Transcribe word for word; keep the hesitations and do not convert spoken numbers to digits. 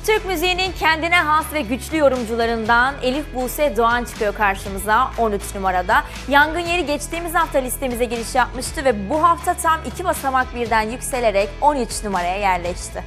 Türk müziğinin kendine has ve güçlü yorumcularından Elif Buse Doğan çıkıyor karşımıza on üç numarada. Yangın Yeri geçtiğimiz hafta listemize giriş yapmıştı ve bu hafta tam iki basamak birden yükselerek on üç numaraya yerleşti.